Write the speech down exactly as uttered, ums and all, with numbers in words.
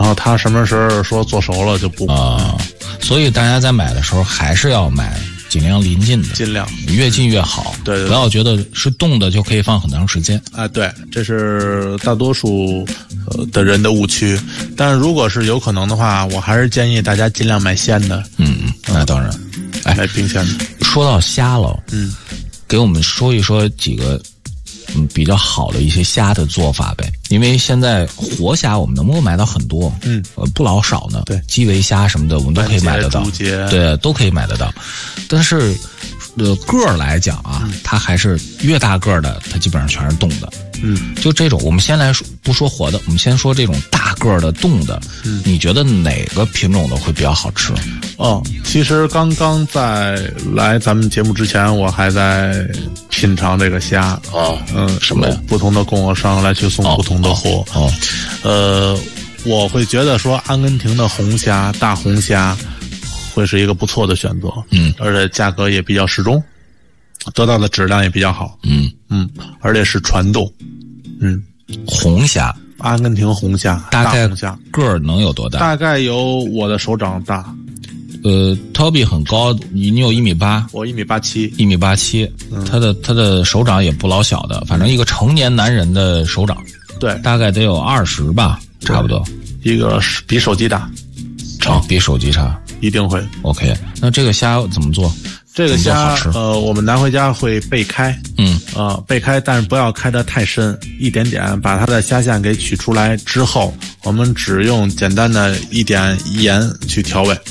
后它什么时候说做熟了就不啊、呃，所以大家在买的时候还是要买尽量临近的， 尽量越近越好。 对, 对, 对， 不要觉得是冻的就可以放很长时间啊。对，这是大多数呃的人的误区。但是如果是有可能的话，我还是建议大家尽量买鲜的。 嗯嗯，那当然。 哎，买冰鲜的。 说到虾了， 嗯， 给我们说一说几个嗯比较好的一些虾的做法呗。因为现在活虾我们能够买到很多， 嗯， 呃不老少呢。 对， 基围虾什么的我们都可以买得到，对，都可以买得到。但是呃个儿来讲啊、嗯，它还是越大个儿的，它基本上全是冻的。 嗯， 就这种，我们先来说不说活的，我们先说这种大个儿的冻的。嗯，你觉得哪个品种的会比较好吃？ 哦，其实刚刚在来咱们节目之前，我还在品尝这个虾。 哦， 嗯， 什么呀？ 不同的供货商来去送不同的货。 哦，哦呃，我会觉得说阿根廷的红虾、大红虾会是一个不错的选择。 嗯， 而且价格也比较适中，得到的质量也比较好。 嗯嗯，而且是传冻。嗯， 红虾， 阿根廷红虾， 大概大红虾个儿能有多大？ 大概有我的手掌大。 呃 ，Toby 很高，你你有一米八， 我一米八七， 一米八七，他的他的手掌也不老小的，反正一个成年男人的手掌， 对， 大概得有二十吧，差不多。 一个比手机大， 长、哦、比手机长， 一定会。 OK， 那这个虾怎么做？ 这个虾呃，我们拿回家会备开， 嗯， 呃，备开，但是不要开得太深，一点点把它的虾线给取出来之后，我们只用简单的一点盐去调味。